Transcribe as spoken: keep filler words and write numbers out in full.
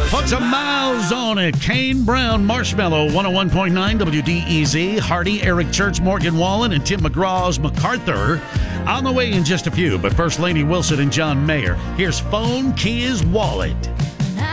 Put some miles on it. Kane Brown, Marshmallow, one oh one point nine W D E Z. Hardy, Eric Church, Morgan Wallen, and Tim McGraw's MacArthur. On the way in just a few, but first Lainey Wilson and John Mayer. Here's Phone Keys Wallet.